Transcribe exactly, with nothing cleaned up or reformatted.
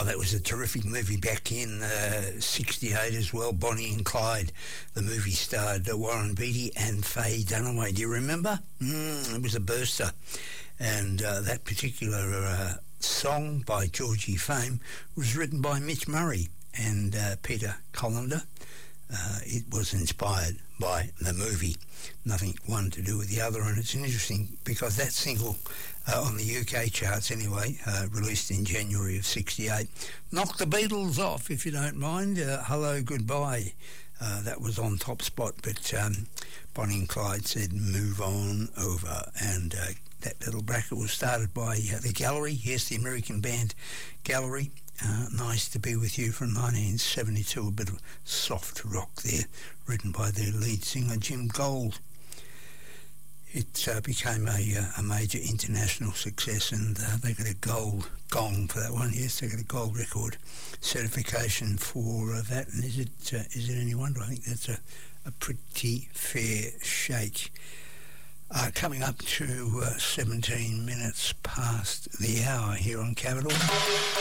Oh, that was a terrific movie back in uh, sixty-eight as well, Bonnie and Clyde. The movie starred uh, Warren Beatty and Faye Dunaway. Do you remember? Mm, it was a burster. And uh, that particular uh, song by Georgie Fame was written by Mitch Murray and uh, Peter Collender. Uh, it was inspired by the movie. Nothing one to do with the other, and it's interesting because that single uh, on the U K charts anyway, uh, released in January of sixty-eight, knocked the Beatles off, if you don't mind. uh, Hello, Goodbye, uh, that was on top spot, but um, Bonnie and Clyde said move on over, and uh, that little bracket was started by uh, the Gallery. Yes, the American band Gallery. Uh, nice to Be With You from nineteen seventy-two, a bit of soft rock there, written by their lead singer Jim Gold. It uh, became a, uh, a major international success, and uh, they got a gold gong for that one. Yes, they got a gold record certification for uh, that. And is it uh, is it any wonder? I think that's a, a pretty fair shake. Uh, coming up to uh, seventeen minutes past the hour here on Capital.